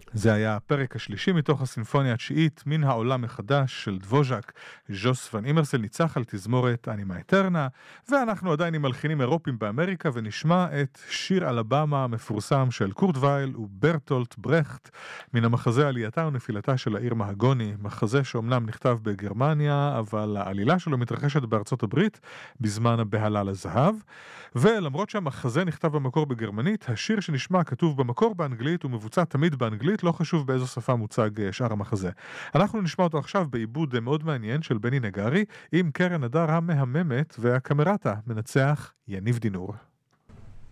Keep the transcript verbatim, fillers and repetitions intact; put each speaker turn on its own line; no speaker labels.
זה היה הפרק השלישי מתוך הסימפוניה התשיעית, מן העולם מחדש של דבוז'ק. ז'וס ון אימרסל ניצח על תזמורת אנימה אטרנה, ואנחנו עדיין עם מלחינים אירופים באמריקה, ונשמע את שיר אלבמה המפורסם של קורט וייל וברטולט ברכט, מן המחזה עלייתה ונפילתה של העיר מהגוני, מחזה שאומנם נכתב בגרמניה, אבל העלילה שלו מתרחשת בארצות הברית, בזמן הבהלה לזהב, ולמרות שהמחזה נכתב במקור בגרמנית, השיר שנשמע כתוב במקור באנגלית ומבוצע תמיד באנגלית, לא חשוב באיזו שפה מוצג שאר המחזה. אנחנו נשמע אותו עכשיו בעיבוד מאוד מעניין של בני נגרי, עם קרן הדר המהממת והקמרטה מנצח יניב דינור.